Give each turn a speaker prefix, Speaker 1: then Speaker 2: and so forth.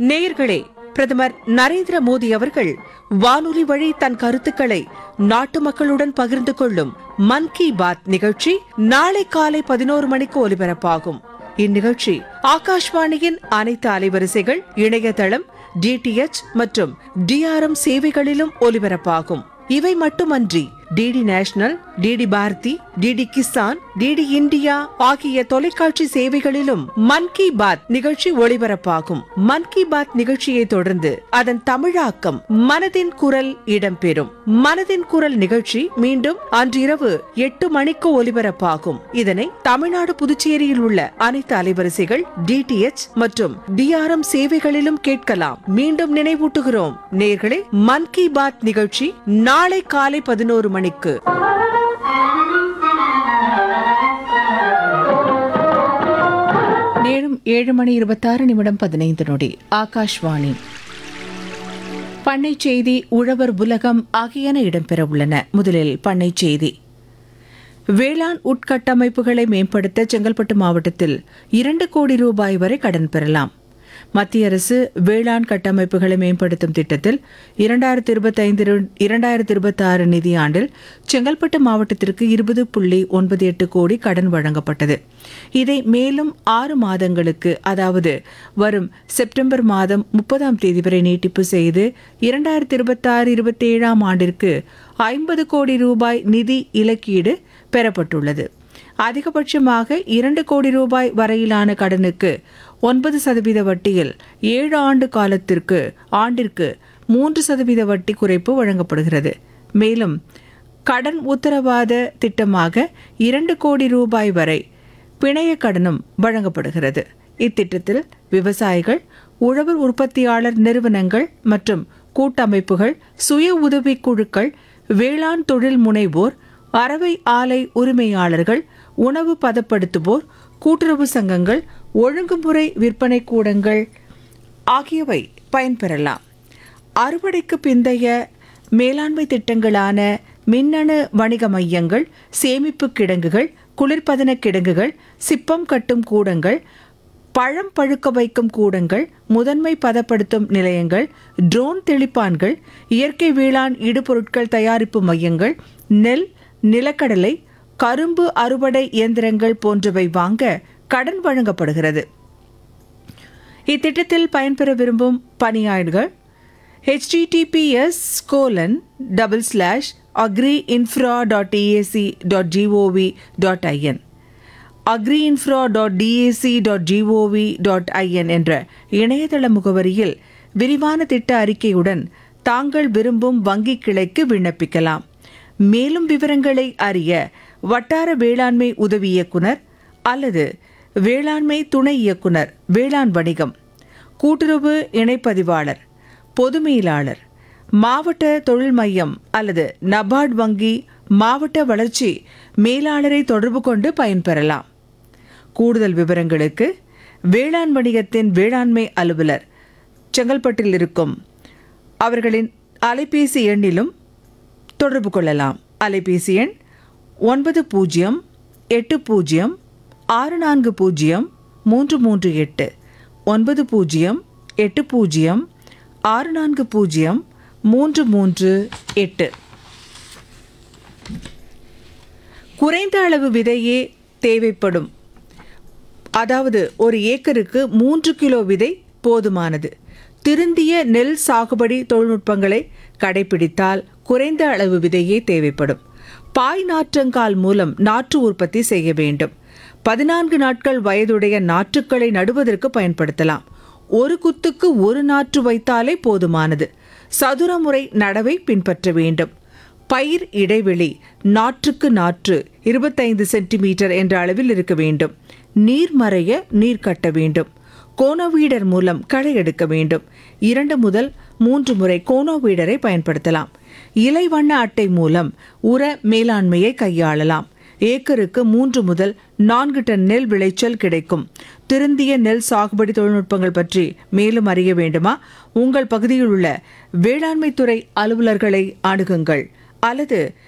Speaker 1: நேயர்களே, பிரதமர் நரேந்திர மோடி அவர்கள் வானொலி வழி தன் கருத்துக்களை நாட்டு மக்களுடன் பகிர்ந்து கொள்ளும் மன் கி பாத் நிகழ்ச்சி நாளை காலை 11 மணிக்கு ஒலிபரப்பாகும். இந்நிகழ்ச்சி ஆகாஷ்வாணியின் அனைத்து அலைவரிசைகள், இணையதளம், டிடிஎச் மற்றும் டிஆர்எம் சேவைகளிலும் ஒலிபரப்பாகும். இவை மட்டுமன்றி DD national, DD Bharathi, DD Kisan, DD India ஆகிய தொலைக்காட்சி சேவைகளிலும் மன் கி பாத் நிகழ்ச்சி ஒளிபரப்பாகும். மன் கி பாத் நிகழ்ச்சியை தொடர்ந்து அதன் தமிழாக்கம் மனதின் குரல் இடம்பெறும். மனதின் குரல் நிகழ்ச்சி மீண்டும் அன்றிரவு 8 மணிக்கு ஒலிபரப்பாகும். இதனை தமிழ்நாடு, புதுச்சேரியில் உள்ள அனைத்து அலைவரிசைகள், டிடிஎச் மற்றும் டிஆர்எம் சேவைகளிலும் கேட்கலாம். மீண்டும் நினைவூட்டுகிறோம் நேயர்களே, மன் கி பாத் நிகழ்ச்சி நாளை காலை 11 மணிக்கு. நேரம் 7:26:15 ஆகாஷ்வாணி. பண்ணை செய்தி, உழவர் உலகம் ஆகியன இடம்பெற உள்ளன. முதலில் பண்ணை செய்தி. வேளாண் உட்கட்டமைப்புகளை மேம்படுத்த செங்கல்பட்டு மாவட்டத்தில் 2 கோடி ரூபாய் வரை கடன் பெறலாம். மத்திய அரசு வேளாண் கட்டமைப்புகளை மேம்படுத்தும் திட்டத்தில் 2025-2026 நிதியாண்டில் செங்கல்பட்டு மாவட்டத்திற்கு 20.98 கோடி கடன் வழங்கப்பட்டது. இதை மேலும் 6 மாதங்களுக்கு, அதாவது வரும் செப்டம்பர் மாதம் 30ஆம் தேதி வரை நீட்டிப்பு செய்து 2026-27ஆம் ஆண்டிற்கு 50 கோடி ரூபாய் நிதி இலக்கீடு பெறப்பட்டுள்ளது. அதிகபட்சமாக 2 கோடி ரூபாய் வரையிலான கடனுக்கு 9% வட்டியில் 7 ஆண்டு காலத்திற்கு ஆண்டிற்கு 3% வட்டி குறைப்பு வழங்கப்படுகிறது. மேலும் கடன் உத்தரவாத திட்டமாக 2 கோடி ரூபாய் வரை பிணைய கடனும் வழங்கப்படுகிறது. இத்திட்டத்தில் விவசாயிகள், உழவர் உற்பத்தியாளர் நிறுவனங்கள் மற்றும் கூட்டமைப்புகள், சுய உதவிக் குழுக்கள், வேளாண் தொழில் முனைவோர், அரவை ஆலை உரிமையாளர்கள், உணவு பதப்படுத்துவோர், கூட்டுறவு சங்கங்கள், ஒழுங்குமுறை விற்பனை கூடங்கள் ஆகியவை பயன்பெறலாம். அறுவடைக்கு பிந்தைய மேலாண்மை திட்டங்களான மின்னணு வணிக மையங்கள், சேமிப்பு கிடங்குகள், குளிர்பதன கிடங்குகள், சிப்பம் கட்டும் கூடங்கள், பழம் பழுக்க வைக்கும் கூடங்கள், முதன்மை பதப்படுத்தும் நிலையங்கள், ட்ரோன் தெளிப்பான்கள், இயற்கை வேளாண் இடுபொருட்கள் தயாரிப்பு மையங்கள், நெல், நிலக்கடலை, கரும்பு அறுவடை இயந்திரங்கள் போன்றவை வாங்க கடன் வழங்கப்படுகிறது. இத்திட்டத்தில் பயன்பெற விரும்பும் பணியாளர்கள் https://agriinfra.ac.gov.in agriinfra.dac.gov.in என்ற இணையதள முகவரியில் விரிவான திட்ட அறிக்கையுடன் தாங்கள் விரும்பும் வங்கி கிளைக்கு விண்ணப்பிக்கலாம். மேலும் விவரங்களை அறிய வட்டார வேளாண்மை உதவி இயக்குனர் அல்லது வேளாண்மை துணை இயக்குனர், வேளாண் வணிகம், கூட்டுறவு இணைப்பதிவாளர், பொது மேலாளர், மாவட்ட தொழில் மையம் அல்லது நபார்ட் வங்கி மாவட்ட வளர்ச்சி மேலாளரை தொடர்பு கொண்டு பயன்பெறலாம். கூடுதல் விவரங்களுக்கு வேளாண் வணிகத்தின் வேளாண்மை அலுவலர் செங்கல்பட்டில் இருக்கும் அவர்களின் அலைபேசி எண்ணிலும் தொடர்பு கொள்ளலாம். அலைபேசி எண் 9080640338 9080640338. குறைந்த அளவு விதையே தேவைப்படும், அதாவது ஒரு ஏக்கருக்கு 3 கிலோ விதை போதுமானது. திருந்திய நெல் சாகுபடி தொழில்நுட்பங்களை கடைபிடித்தால் குறைந்த அளவு விதையே தேவைப்படும். பாய் நாற்றங்கால் மூலம் நாற்று உற்பத்தி செய்ய வேண்டும். 14 நாட்கள் வயதுடைய நாற்றுக்களை நடுவதற்கு பயன்படுத்தலாம். ஒரு குத்துக்கு ஒரு நாற்று வைத்தாலே போதுமானது. சதுரமுறை நடவை பின்பற்ற வேண்டும். பயிர் இடைவெளி நாற்றுக்கு நாற்று 25 சென்டிமீட்டர் என்ற அளவில் இருக்க வேண்டும். நீர் மறைய நீர் கட்ட வேண்டும். கோனோவீடர் மூலம் களை எடுக்க வேண்டும். 2 முதல் 3 முறை கோனோவீடரை பயன்படுத்தலாம். இலை வண்ண அட்டை மூலம் உர மேலாண்மையை கையாளலாம். ஏக்கருக்கு 3 முதல் 4 டன் நெல் விளைச்சல் கிடைக்கும். திருந்திய நெல் சாகுபடி தொழில்நுட்பங்கள் பற்றி மேலும் அறிய வேண்டுமா? உங்கள் பகுதியில் உள்ள வேளாண்மை துறை அலுவலர்களை அணுகுங்கள் அல்லது